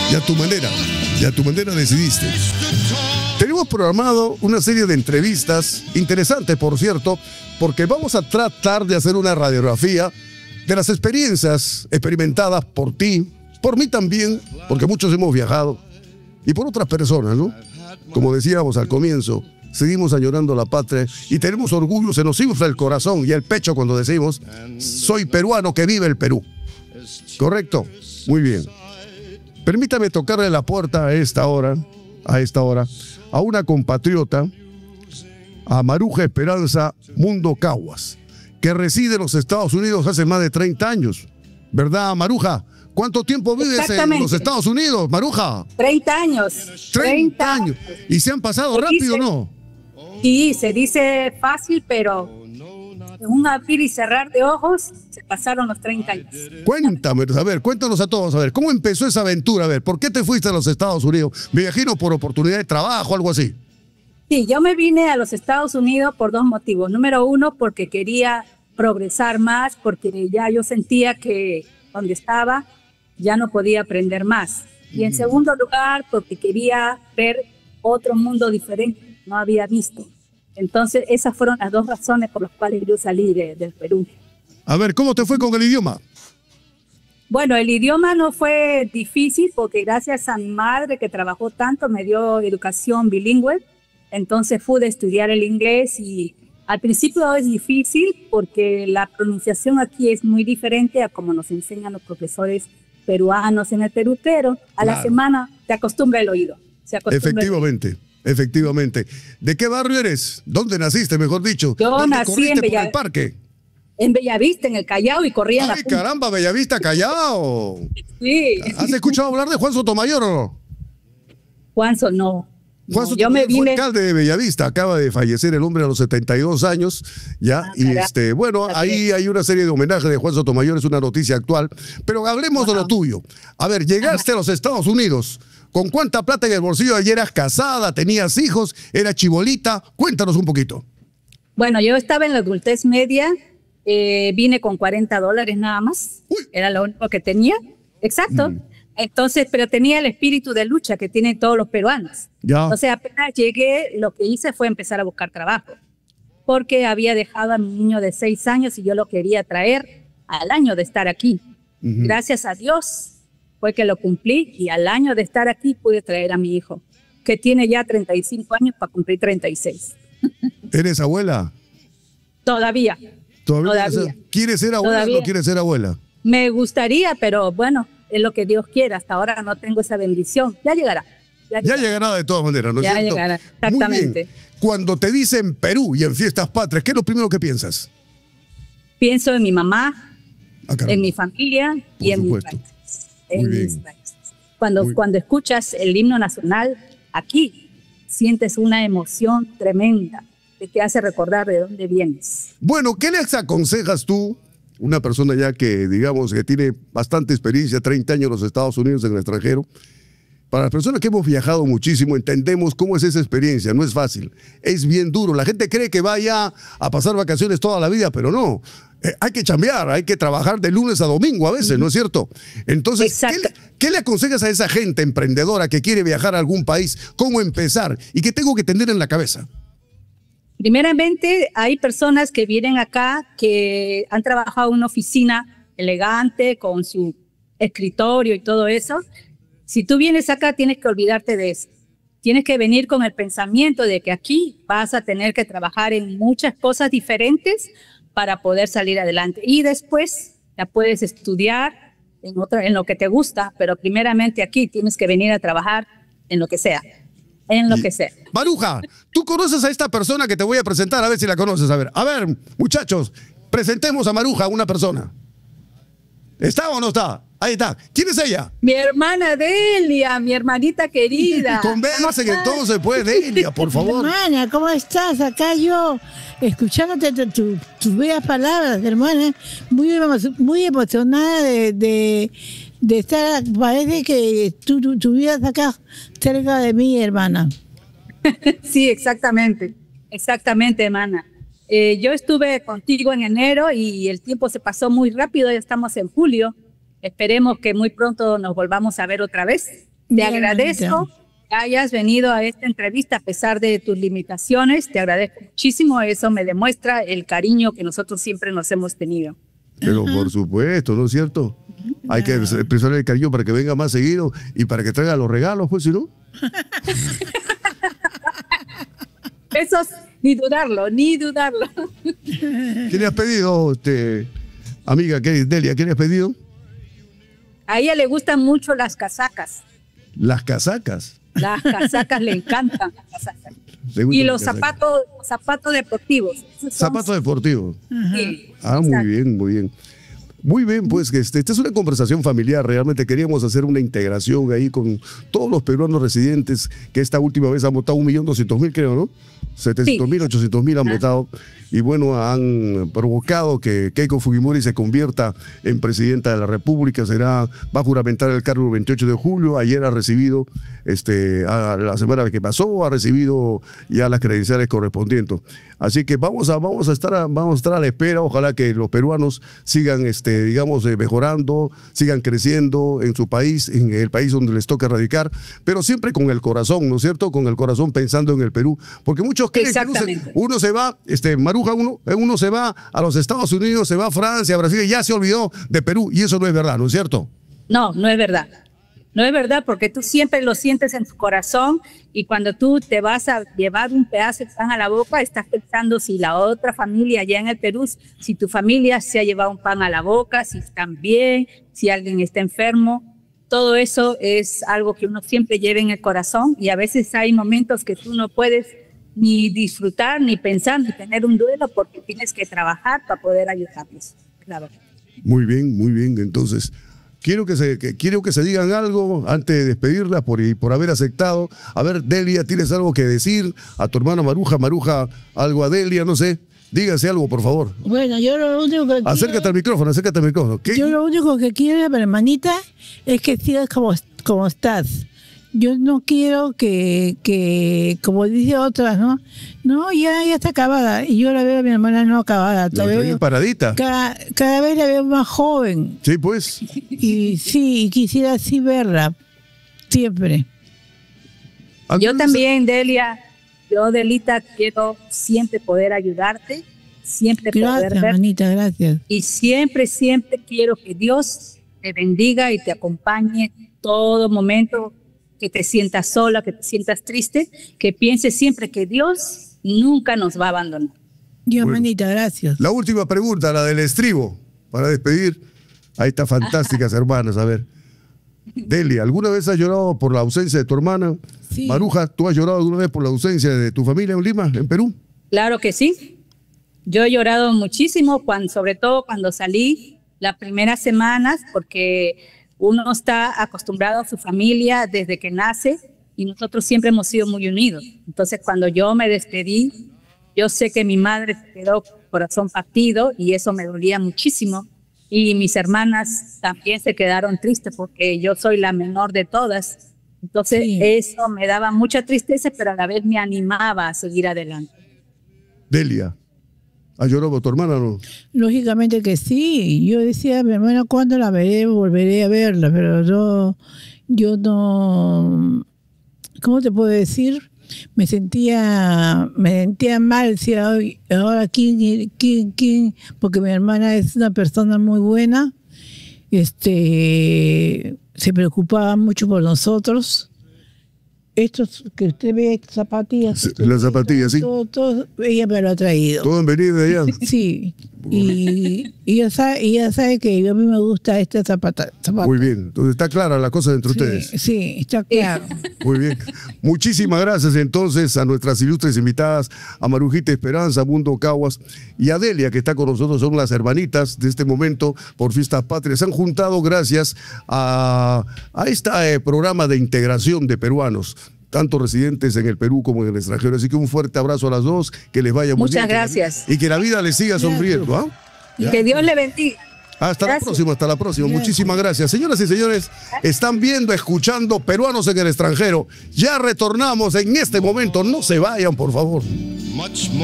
y a tu manera decidiste. Tenemos programado una serie de entrevistas, interesantes por cierto, porque vamos a tratar de hacer una radiografía de las experiencias experimentadas por ti, por mí también, porque muchos hemos viajado, y por otras personas, ¿no? Como decíamos al comienzo, seguimos añorando la patria y tenemos orgullo, se nos infla el corazón y el pecho cuando decimos, soy peruano que vive el Perú. ¿Correcto? Muy bien. Permítame tocarle la puerta a esta hora, a una compatriota, a Maruja Esperanza Mundo Caguas, que reside en los Estados Unidos hace más de 30 años. ¿Verdad, Maruja? ¿Cuánto tiempo vives en los Estados Unidos, Maruja? 30 años. 30 años. ¿Y se han pasado rápido, no? Sí, se dice fácil, pero en un abrir y cerrar de ojos se pasaron los 30 años. Cuéntame, a ver, cuéntanos a todos, a ver, ¿cómo empezó esa aventura? A ver, ¿por qué te fuiste a los Estados Unidos? Me imagino por oportunidad de trabajo, algo así. Sí, yo me vine a los Estados Unidos por dos motivos. Número uno, porque quería progresar más, porque ya yo sentía que donde estaba ya no podía aprender más. Y en segundo lugar, porque quería ver otro mundo diferente, no había visto. Entonces, esas fueron las dos razones por las cuales yo salí del Perú. A ver, ¿cómo te fue con el idioma? Bueno, el idioma no fue difícil porque gracias a mi madre que trabajó tanto me dio educación bilingüe. Entonces pude estudiar el inglés y al principio es difícil porque la pronunciación aquí es muy diferente a como nos enseñan los profesores peruanos en el Perú, pero a la semana te acostumbra el oído. Efectivamente. Efectivamente. ¿De qué barrio eres? ¿Dónde naciste, mejor dicho? Yo nací en el parque? En Bellavista, en el Callao, y corría en la punta. ¡Ay, caramba, Bellavista, Callao! Sí. ¿Has escuchado hablar de Juan Sotomayor o no? Juanzo, no. Juan Sotomayor fue alcalde de Bellavista, acaba de fallecer el hombre a los 72 años, ¿ya? Y bueno, ahí hay una serie de homenajes de Juan Sotomayor, es una noticia actual, pero hablemos de lo tuyo. A ver, llegaste a los Estados Unidos. ¿Con cuánta plata en el bolsillo? Ayer eras casada, tenías hijos, eras chibolita. Cuéntanos un poquito. Bueno, yo estaba en la adultez media, vine con $40 nada más. Uy. Era lo único que tenía. Exacto. Entonces, pero tenía el espíritu de lucha que tienen todos los peruanos. Ya. Entonces, apenas llegué, lo que hice fue empezar a buscar trabajo. Porque había dejado a mi niño de 6 años y yo lo quería traer al año de estar aquí. Gracias a Dios fue que lo cumplí y al año de estar aquí pude traer a mi hijo, que tiene ya 35 años para cumplir 36. ¿Eres abuela? Todavía. ¿Todavía? ¿Quieres ser abuela o no quieres ser abuela? Me gustaría, pero bueno, es lo que Dios quiera. Hasta ahora no tengo esa bendición. Ya llegará. Ya llegará de todas maneras, ¿no es cierto? Ya llegará, exactamente. Muy bien. Cuando te dicen Perú y en fiestas patrias, ¿qué es lo primero que piensas? Pienso en mi mamá, en mi familia y en mi país. Muy bien. Cuando escuchas el himno nacional aquí, sientes una emoción tremenda que te hace recordar de dónde vienes. Bueno, ¿qué les aconsejas tú, una persona ya que digamos que tiene bastante experiencia, 30 años en los Estados Unidos, en el extranjero? Para las personas que hemos viajado muchísimo, entendemos cómo es esa experiencia. No es fácil, es bien duro. La gente cree que vaya a pasar vacaciones toda la vida, pero no. Hay que chambear, hay que trabajar de lunes a domingo a veces, ¿no es cierto? Entonces, ¿qué le aconsejas a esa gente emprendedora que quiere viajar a algún país? ¿Cómo empezar? ¿Y qué tengo que tener en la cabeza? Primeramente, hay personas que vienen acá que han trabajado en una oficina elegante, con su escritorio y todo eso. Si tú vienes acá, tienes que olvidarte de eso. Tienes que venir con el pensamiento de que aquí vas a tener que trabajar en muchas cosas diferentes para poder salir adelante. Y después ya puedes estudiar en lo que te gusta, pero primeramente aquí tienes que venir a trabajar en lo que sea. En lo que sea. Maruja, ¿tú conoces a esta persona que te voy a presentar? A ver si la conoces. A ver, muchachos, presentemos a Maruja, una persona. ¿Está o no está? Ahí está. ¿Quién es ella? Mi hermana Delia, mi hermanita querida. Conversen entonces, pues, Delia, por favor. Hermana, ¿cómo estás? Acá yo, escuchándote tus bellas palabras, hermana, muy emocionada de estar, parece que tú vivías acá, cerca de mí, hermana. Sí, exactamente, hermana. Yo estuve contigo en enero y el tiempo se pasó muy rápido, ya estamos en julio. Esperemos que muy pronto nos volvamos a ver otra vez. Te agradezco que hayas venido a esta entrevista a pesar de tus limitaciones. Te agradezco muchísimo. Eso me demuestra el cariño que nosotros siempre nos hemos tenido. Pero por supuesto, ¿no es cierto? Hay que expresarle el cariño para que venga más seguido y para que traiga los regalos, pues, si no. Eso ni dudarlo, ni dudarlo. ¿Qué le has pedido, amiga, Delia? ¿Qué le has pedido? A ella le gustan mucho las casacas. ¿Las casacas? Las casacas le encantan. Las casacas. Y los zapatos deportivos. Zapatos deportivos. Sí, muy bien, muy bien. Muy bien, pues que esta es una conversación familiar. Realmente queríamos hacer una integración ahí con todos los peruanos residentes que esta última vez han votado 1.200.000, creo, ¿no? 700.000, 800.000 han votado. Y bueno, han provocado que Keiko Fujimori se convierta en presidenta de la República. Va a juramentar el cargo el 28 de julio. Ayer ha recibido, la semana que pasó, ha recibido ya las credenciales correspondientes. Así que vamos a estar a la espera. Ojalá que los peruanos sigan, mejorando, sigan creciendo en su país, en el país donde les toca radicar, pero siempre con el corazón, ¿no es cierto? Con el corazón pensando en el Perú. Porque muchos creen que uno se va, Maruja, uno se va a los Estados Unidos, se va a Francia, a Brasil, y ya se olvidó de Perú, y eso no es verdad, ¿no es cierto? No, no es verdad. No es verdad, porque tú siempre lo sientes en tu corazón, y cuando tú te vas a llevar un pedazo de pan a la boca, estás pensando si la otra familia allá en el Perú, si tu familia se ha llevado un pan a la boca, si están bien, si alguien está enfermo. Todo eso es algo que uno siempre lleva en el corazón, y a veces hay momentos que tú no puedes ni disfrutar, ni pensar, ni tener un duelo, porque tienes que trabajar para poder ayudarlos. Claro. Muy bien, muy bien. Entonces, quiero que se digan algo antes de despedirla por haber aceptado. A ver, Delia, ¿tienes algo que decir a tu hermana Maruja? Maruja, algo a Delia, no sé. Dígase algo, por favor. Bueno, yo lo único que acércate al micrófono. ¿Qué? Yo lo único que quiero, hermanita, es que sigas como estás. Yo no quiero que como dice otras, ¿no? No, ya está acabada. Y yo la veo a mi hermana no acabada. La veo paradita. Cada vez la veo más joven. Sí, pues. Y quisiera así verla. Siempre. Yo también, Delia. Yo, Delita, quiero siempre poder ayudarte. Siempre poder verte. Gracias, manita, gracias. Y siempre, siempre quiero que Dios te bendiga y te acompañe todo momento. Que te sientas sola, que te sientas triste, que pienses siempre que Dios nunca nos va a abandonar. Dios, manita, gracias. La última pregunta, la del estribo, para despedir. Ahí está, fantásticas hermanas. A ver, Delia, ¿alguna vez has llorado por la ausencia de tu hermana? Sí. Maruja, ¿tú has llorado alguna vez por la ausencia de tu familia en Lima, en Perú? Claro que sí. Yo he llorado muchísimo, sobre todo cuando salí las primeras semanas, porque uno está acostumbrado a su familia desde que nace y nosotros siempre hemos sido muy unidos. Entonces, cuando yo me despedí, yo sé que mi madre se quedó con el corazón partido y eso me dolía muchísimo. Y mis hermanas también se quedaron tristes porque yo soy la menor de todas. Entonces, eso me daba mucha tristeza, pero a la vez me animaba a seguir adelante. Delia, ¿has llorado por tu hermana o no? Lógicamente que sí. Yo decía, mi hermana, ¿cuándo la veré? Volveré a verla, pero yo no... ¿Cómo te puedo decir? Me sentía mal, si ahora ¿quién? Porque mi hermana es una persona muy buena, se preocupaba mucho por nosotros. Estos que usted ve, zapatillas. Las zapatillas, sí. Todo, ella me lo ha traído. ¿Todo han venido de allá? Sí. Y ella sabe que a mí me gusta esta zapata. Muy bien. Entonces está clara la cosa entre ustedes. Sí, está claro. Muy bien. Muchísimas gracias entonces a nuestras ilustres invitadas, a Marujita Esperanza, Mundo Caguas y a Delia, que está con nosotros. Son las hermanitas de este momento por Fiestas Patrias. Se han juntado gracias a este programa de integración de peruanos, tanto residentes en el Perú como en el extranjero. Así que un fuerte abrazo a las dos, que les vaya muy bien. Muchas gracias. Y que la vida les siga sonriendo. ¿Ah? Y que Dios le bendiga. Hasta la próxima. Gracias. Muchísimas gracias. Señoras y señores, están viendo, escuchando Peruanos en el Extranjero. Ya retornamos en este momento. No se vayan, por favor.